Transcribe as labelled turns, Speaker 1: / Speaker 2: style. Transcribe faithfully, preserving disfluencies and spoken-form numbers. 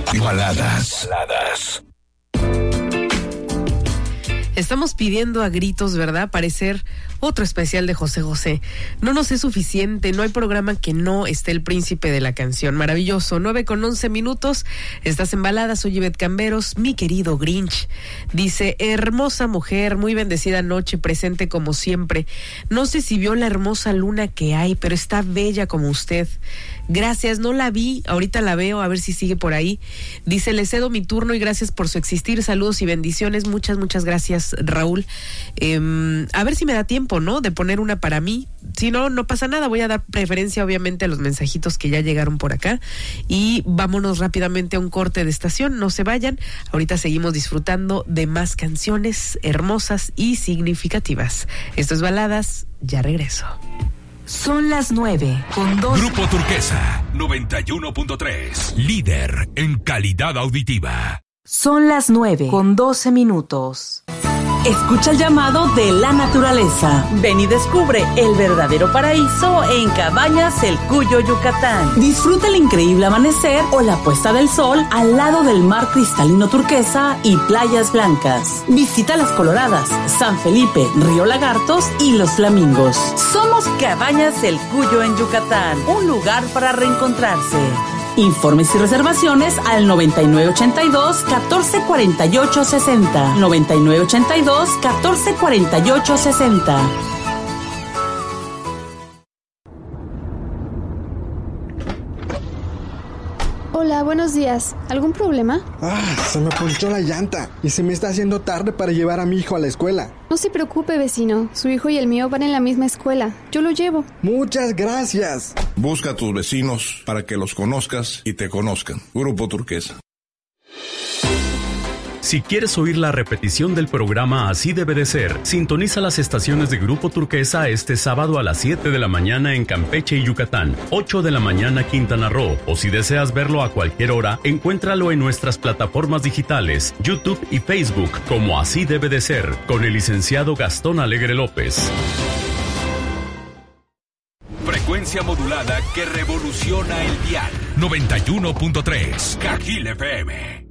Speaker 1: Baladas. Baladas.
Speaker 2: Estamos pidiendo a gritos, ¿verdad? Parecer otro especial de José José. No nos es suficiente, no hay programa que no esté el príncipe de la canción. Maravilloso, nueve con once minutos, estás en Baladas, soy Ivette Camberos, mi querido Grinch. Dice, hermosa mujer, muy bendecida noche, presente como siempre. No sé si vio la hermosa luna que hay, pero está bella como usted. Gracias, no la vi, ahorita la veo, a ver si sigue por ahí. Dice, le cedo mi turno y gracias por su existir, saludos y bendiciones, muchas, muchas gracias, Raúl. Eh, a ver si me da tiempo, ¿no? De poner una para mí. Si no, no pasa nada, voy a dar preferencia obviamente a los mensajitos que ya llegaron por acá y vámonos rápidamente a un corte de estación, no se vayan, ahorita seguimos disfrutando de más canciones hermosas y significativas. Esto es Baladas, ya regreso.
Speaker 3: Son las nueve con dos.
Speaker 1: Grupo Turquesa noventa y uno punto tres, líder en calidad auditiva.
Speaker 3: Son las nueve con doce minutos. Escucha el llamado de la naturaleza. Ven y descubre el verdadero paraíso en Cabañas El Cuyo, Yucatán. Disfruta el increíble amanecer o la puesta del sol al lado del mar cristalino turquesa y playas blancas. Visita Las Coloradas, San Felipe, Río Lagartos y Los Flamingos. Somos Cabañas El Cuyo en Yucatán, un lugar para reencontrarse. Informes y reservaciones al noventa y nueve ochenta y dos, catorce cuarenta y ocho sesenta. noventa y nueve ochenta y dos, catorce cuarenta y ocho sesenta.
Speaker 4: Hola, buenos días. ¿Algún problema?
Speaker 5: Ah, se me ponchó la llanta y se me está haciendo tarde para llevar a mi hijo a la escuela.
Speaker 4: No se preocupe, vecino. Su hijo y el mío van en la misma escuela. Yo lo llevo.
Speaker 5: Muchas gracias.
Speaker 6: Busca a tus vecinos para que los conozcas y te conozcan. Grupo Turquesa.
Speaker 7: Si quieres oír la repetición del programa Así Debe de Ser, sintoniza las estaciones de Grupo Turquesa este sábado a las siete de la mañana en Campeche y Yucatán, ocho de la mañana Quintana Roo, o si deseas verlo a cualquier hora, encuéntralo en nuestras plataformas digitales, YouTube y Facebook, como Así Debe de Ser, con el licenciado Gastón Alegre López.
Speaker 1: Frecuencia modulada que revoluciona el dial. noventa y uno punto tres, Cajil F M.